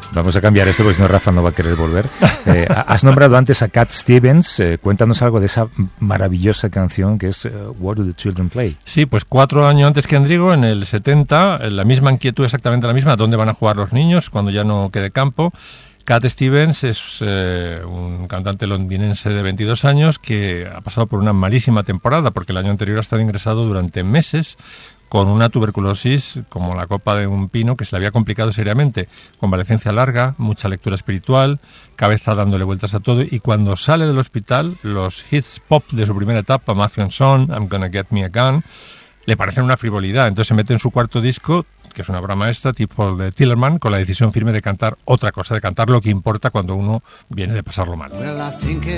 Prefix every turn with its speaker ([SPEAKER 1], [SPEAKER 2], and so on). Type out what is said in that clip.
[SPEAKER 1] Vamos a cambiar esto porque si no Rafa no va a querer volver. Has nombrado antes a Cat Stevens. Cuéntanos algo de esa maravillosa canción que es What Do the Children Play?
[SPEAKER 2] Sí, pues 4 años antes que Endrigo, en el 70, la misma inquietud, exactamente la misma, ¿dónde van a jugar los niños cuando ya no quede campo? Cat Stevens es un cantante londinense de 22 años que ha pasado por una malísima temporada porque el año anterior ha estado ingresado durante meses con una tuberculosis como la copa de un pino que se le había complicado seriamente, convalecencia larga, mucha lectura espiritual, cabeza dándole vueltas a todo, y cuando sale del hospital, los hits pop de su primera etapa, Matthew & Son, I'm Gonna Get Me a Gun, le parecen una frivolidad. Entonces se mete en su cuarto disco, que es una obra maestra, tipo de Tillerman, con la decisión firme de cantar otra cosa, de cantar lo que importa cuando uno viene de pasarlo mal.
[SPEAKER 3] Well, I think